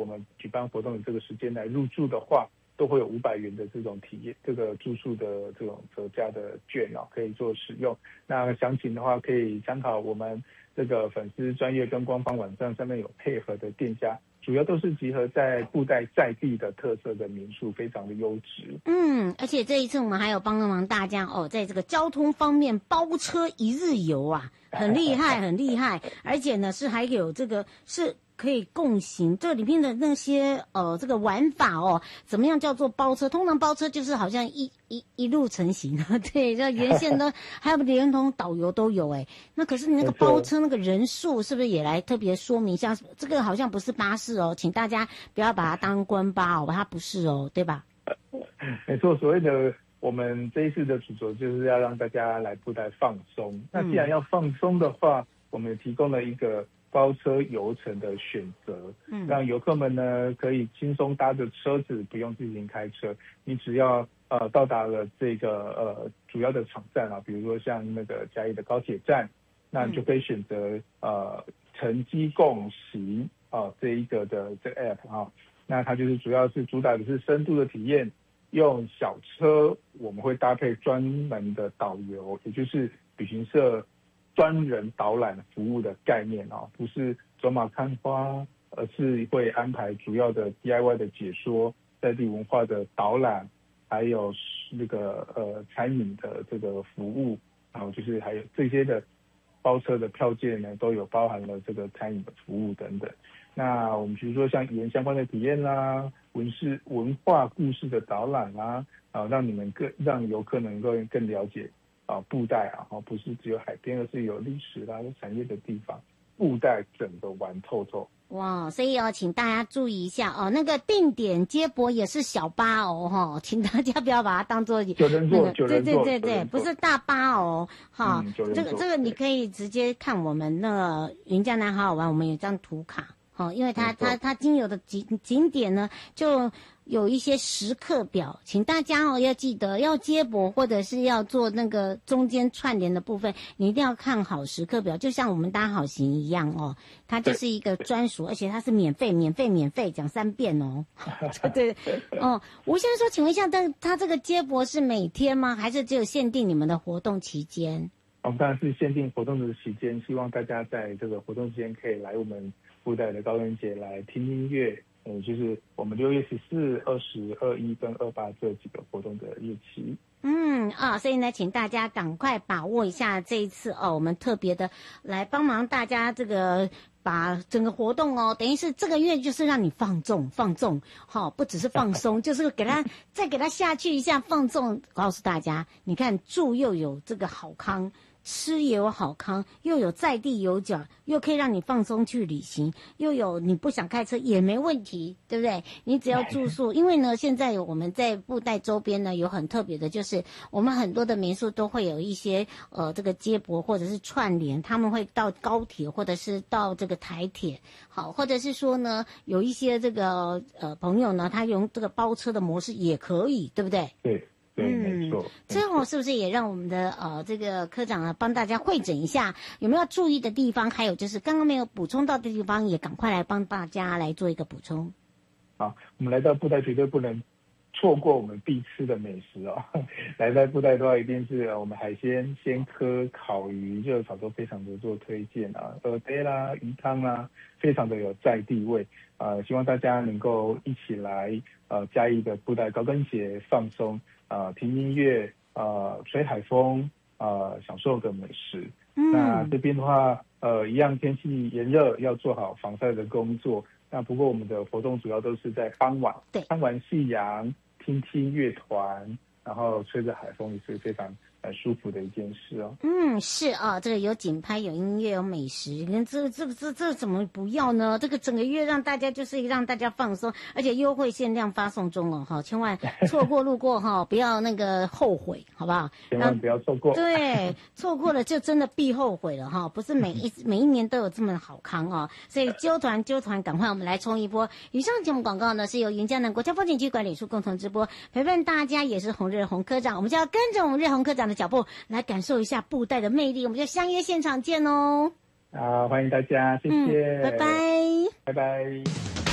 我们举办活动的这个时间来入住的话，都会有500元的这种体验，这个住宿的这种折价的券可以做使用。那详情的话，可以参考我们这个粉丝专页跟官方网站上面有配合的店家，主要都是集合在布袋在地的特色的民宿，非常的优质。 而且这一次我们还有帮忙大家在这个交通方面包车1日游啊，很厉害，很厉害。而且呢是还有这个是可以共行，这里面的那些这个玩法怎么样叫做包车？通常包车就是好像一路成行，对，这沿线都还有连同导游都有那可是你那个包车那个人数是不是也来特别说明一下？这个好像不是巴士请大家不要把它当观巴它不是对吧？ 没错，所谓的我们这一次的主轴就是要让大家来布袋放松。那既然要放松的话，我们提供了一个包车游程的选择，让游客们呢可以轻松搭着车子，不用自行开车。你只要到达了这个主要的场站比如说像那个嘉义的高铁站，那你就可以选择乘机共行这一个的这个 app 那它就是主要是主打的是深度的体验，用小车我们会搭配专门的导游，也就是旅行社专人导览服务的概念不是走马看花，而是会安排主要的 DIY 的解说、在地文化的导览，还有那个餐饮的这个服务，然后就是还有这些的包车的票件呢，都有包含了这个餐饮的服务等等。那我们比如说像语言相关的体验啦、文化故事的导览啦，让游客能够更了解布袋不是只有海边，而是有历史啦、有产业的地方，布袋整个玩透透。 哇，所以请大家注意一下那个定点接驳也是小巴请大家不要把它当做 9人座， 对，不是大巴这个你可以直接看我们那个云嘉南好好玩，我们有张图卡因为它经由的景点呢就有一些时刻表，请大家要记得要接驳或者是要做那个中间串联的部分，你一定要看好时刻表，就像我们搭好行一样它就是一个专属，而且它是免费讲3遍对吴先生说，请问一下，但它这个接驳是每天吗？还是只有限定你们的活动期间？ 我们当然是限定活动的期间，希望大家在这个活动期间可以来我们布袋的高人节来听音乐，就是我们6月14、20、21跟28这几个活动的日期。 所以呢，请大家赶快把握一下这一次我们特别的来帮忙大家这个把整个活动等于是这个月就是让你放纵，不只是放松，就是再给他下去一下放纵。告诉大家，你看住又有这个好康，吃也有好康，又有在地有角，又可以让你放松去旅行，又有你不想开车也没问题，对不对？你只要住宿，因为呢，现在我们在布袋周边呢有很特别的，就是我们很多的民宿都会有一些这个接驳或者是串联，他们会到高铁或者是到这个台铁，好，或者是说呢有一些这个朋友呢，他用这个包车的模式也可以，对不对？ 对，没错。 最后是不是也让我们的这个科长帮大家汇诊一下有没有注意的地方，还有就是刚刚没有补充到的地方，也赶快来帮大家来做一个补充。 好，我们来到布袋绝对不能错过我们必吃的美食来到布袋的话，一定是我们海鲜、鲜科、烤鱼、热炒都非常的做推荐鹅杯啦、鱼汤啦，非常的有在地味希望大家能够一起来嘉义的布袋高跟鞋放松听音乐吹海风享受个美食。那这边的话一样天气炎热，要做好防晒的工作。那不过我们的活动主要都是在傍晚，看完夕阳，听乐团，然后吹着海风，也是非常舒服的一件事是这个有景拍，有音乐，有美食，这怎么不要呢？这个整个月让大家就是让大家放松，而且优惠限量发送中千万错过路过不要那个后悔，好不好？ 千万不要错过。 对，错过了就真的必后悔了不是每一年都有这么好康所以揪团，赶快我们来冲一波。以上节目广告呢是由云嘉南国家风景区管理处共同直播，陪伴大家也是洪日宏科长，我们就要跟着我们日宏科长的脚步来感受一下布袋的魅力，我们就相约现场见欢迎大家，谢谢， 拜拜， 拜拜。